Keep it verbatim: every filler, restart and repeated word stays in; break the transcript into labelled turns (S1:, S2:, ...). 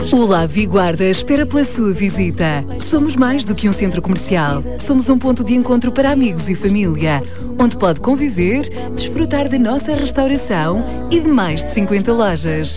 S1: O Lavi Guarda espera pela sua visita. Somos mais do que um centro comercial. Somos um ponto de encontro para amigos e família, onde pode conviver, desfrutar da nossa restauração e de mais de cinquenta lojas.